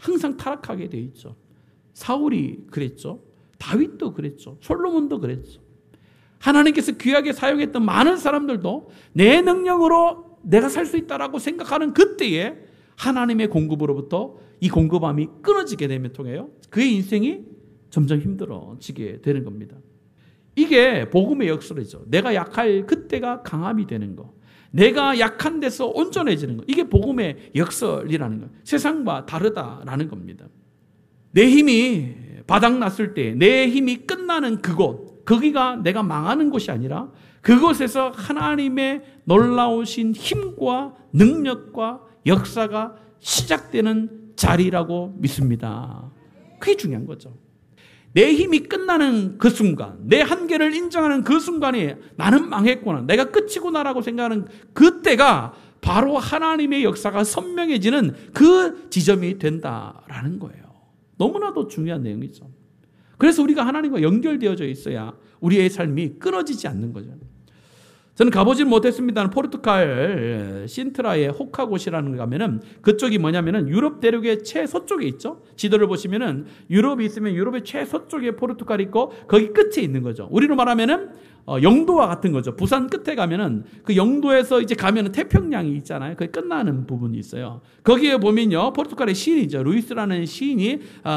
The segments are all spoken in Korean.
항상 타락하게 돼 있죠. 사울이 그랬죠. 다윗도 그랬죠. 솔로몬도 그랬죠. 하나님께서 귀하게 사용했던 많은 사람들도 내 능력으로 내가 살 수 있다라고 생각하는 그때에 하나님의 공급으로부터 이 공급함이 끊어지게 되면 통해요. 그의 인생이 점점 힘들어지게 되는 겁니다. 이게 복음의 역설이죠. 내가 약할 그때가 강함이 되는 거. 내가 약한 데서 온전해지는 거. 이게 복음의 역설이라는 거예요. 세상과 다르다라는 겁니다. 내 힘이 바닥났을 때 내 힘이 끝나는 그곳, 거기가 내가 망하는 곳이 아니라 그곳에서 하나님의 놀라우신 힘과 능력과 역사가 시작되는 자리라고 믿습니다. 그게 중요한 거죠. 내 힘이 끝나는 그 순간, 내 한계를 인정하는 그 순간에 나는 망했구나, 내가 끝이구나라고 생각하는 그때가 바로 하나님의 역사가 선명해지는 그 지점이 된다라는 거예요. 너무나도 중요한 내용이죠. 그래서 우리가 하나님과 연결되어져 있어야 우리의 삶이 끊어지지 않는 거죠. 저는 가보진 못했습니다만 포르투갈 신트라의 호카곳이라는 데 가면은 그쪽이 뭐냐면은 유럽 대륙의 최서쪽에 있죠. 지도를 보시면은 유럽이 있으면 유럽의 최서쪽에 포르투갈이 있고 거기 끝에 있는 거죠. 우리로 말하면은 영도와 같은 거죠. 부산 끝에 가면은 그 영도에서 이제 가면은 태평양이 있잖아요. 거기 끝나는 부분이 있어요. 거기에 보면요, 포르투갈의 시인이죠. 루이스라는 시인이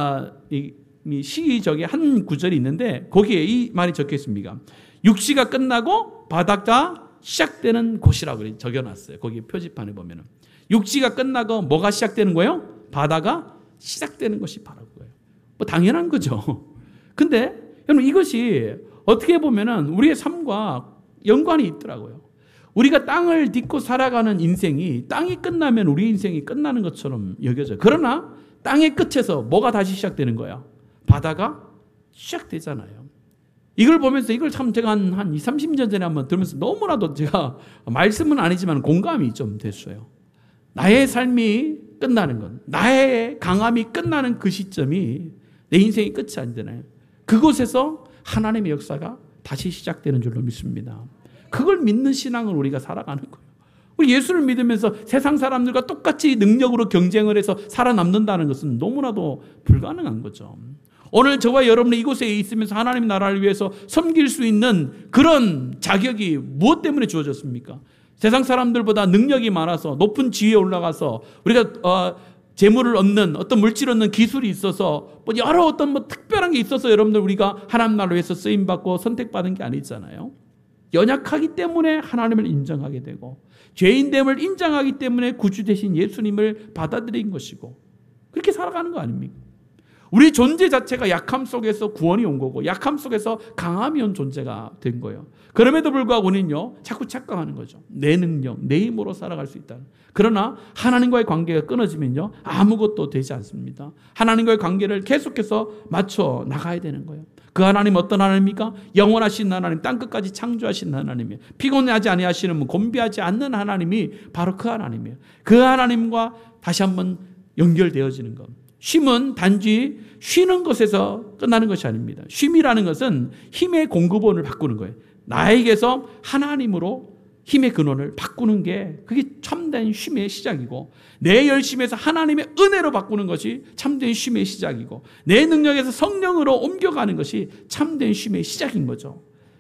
이 시적에 한 구절이 있는데 거기에 이 말이 적혀 있습니다. 육시가 끝나고 바다가 시작되는 곳이라고 적여놨어요. 거기 표지판에 보면은. 육시가 끝나고 뭐가 시작되는 거예요? 바다가 시작되는 것이 바로 그거예요. 뭐 당연한 거죠. 근데 여러분 이것이 어떻게 보면은 우리의 삶과 연관이 있더라고요. 우리가 땅을 딛고 살아가는 인생이 땅이 끝나면 우리 인생이 끝나는 것처럼 여겨져요. 그러나 땅의 끝에서 뭐가 다시 시작되는 거예요? 바다가 시작되잖아요. 이걸 보면서 이걸 참 제가 한 20, 30년 전에 한번 들으면서 너무나도 제가 말씀은 아니지만 공감이 좀 됐어요. 나의 삶이 끝나는 건, 나의 강함이 끝나는 그 시점이 내 인생의 끝이 아니잖아요. 그곳에서 하나님의 역사가 다시 시작되는 줄로 믿습니다. 그걸 믿는 신앙을 우리가 살아가는 거예요. 우리 예수를 믿으면서 세상 사람들과 똑같이 능력으로 경쟁을 해서 살아남는다는 것은 너무나도 불가능한 거죠. 오늘 저와 여러분이 이곳에 있으면서 하나님 나라를 위해서 섬길 수 있는 그런 자격이 무엇 때문에 주어졌습니까? 세상 사람들보다 능력이 많아서 높은 지위에 올라가서 우리가 재물을 얻는 어떤 물질 얻는 기술이 있어서 뭐 여러 어떤 뭐 특별한 게 있어서 여러분들 우리가 하나님 나라를 위해서 쓰임받고 선택받은 게 아니잖아요. 연약하기 때문에 하나님을 인정하게 되고 죄인됨을 인정하기 때문에 구주 되신 예수님을 받아들인 것이고 그렇게 살아가는 거 아닙니까? 우리 존재 자체가 약함 속에서 구원이 온 거고 약함 속에서 강함이 온 존재가 된 거예요. 그럼에도 불구하고 우리는요 자꾸 착각하는 거죠. 내 능력, 내 힘으로 살아갈 수 있다. 그러나 하나님과의 관계가 끊어지면요 아무것도 되지 않습니다. 하나님과의 관계를 계속해서 맞춰 나가야 되는 거예요. 그 하나님 어떤 하나님입니까? 영원하신 하나님, 땅끝까지 창조하신 하나님이에요. 피곤하지 아니하시는 곤비하지 않는 하나님이 바로 그 하나님이에요. 그 하나님과 다시 한번 연결되어지는 것. 쉼은 단지 쉬는 것에서 끝나는 것이 아닙니다. 쉼이라는 것은 힘의 공급원을 바꾸는 거예요. 나에게서 하나님으로 힘의 근원을 바꾸는 게 그게 참된 쉼의 시작이고 내 열심에서 하나님의 은혜로 바꾸는 것이 참된 쉼의 시작이고 내 능력에서 성령으로 옮겨가는 것이 참된 쉼의 시작인 거죠.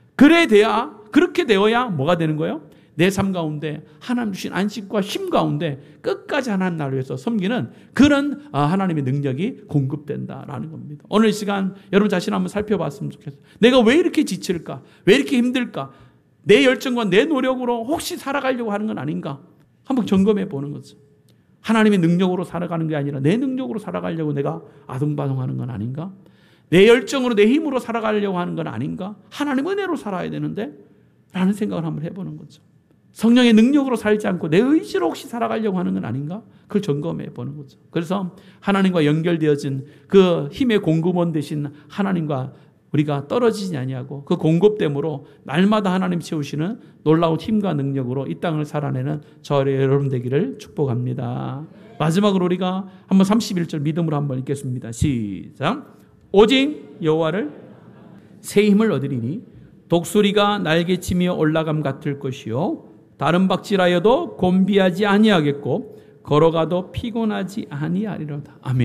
그렇게 되어야 뭐가 되는 거예요? 내 삶 가운데 하나님 주신 안식과 쉼 가운데 끝까지 하나님 나라를 위해서 섬기는 그런 하나님의 능력이 공급된다라는 겁니다. 오늘 이 시간 여러분 자신 한번 살펴봤으면 좋겠어요. 내가 왜 이렇게 지칠까? 왜 이렇게 힘들까? 내 열정과 내 노력으로 혹시 살아가려고 하는 건 아닌가? 한번 점검해 보는 거죠. 하나님의 능력으로 살아가는 게 아니라 내 능력으로 살아가려고 내가 아둥바둥하는 건 아닌가? 내 열정으로 내 힘으로 살아가려고 하는 건 아닌가? 하나님 은혜로 살아야 되는데? 라는 생각을 한번 해보는 거죠. 성령의 능력으로 살지 않고 내 의지로 혹시 살아가려고 하는 건 아닌가? 그걸 점검해 보는 거죠. 그래서 하나님과 연결되어진 그 힘의 공급원 되신 하나님과 우리가 떨어지지 아니하고 그 공급됨으로 날마다 하나님 채우시는 놀라운 힘과 능력으로 이 땅을 살아내는 저와 여러분 되기를 축복합니다. 마지막으로 우리가 한번 31절 믿음으로 한번 읽겠습니다. 시작. 오직 여호와를 새 힘을 얻으리니 독수리가 날개치며 올라감 같을 것이요 다른 박질하여도 곤비하지 아니하겠고 걸어가도 피곤하지 아니하리로다. 아멘.